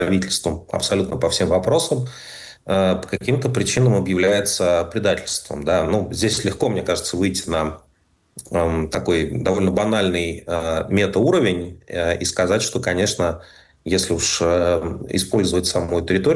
правительством абсолютно по всем вопросам, по каким-то причинам объявляется предательством. Да? Ну, здесь легко, мне кажется, выйти на такой довольно банальный метауровень и сказать, что, конечно, если уж использовать саму эту риторику,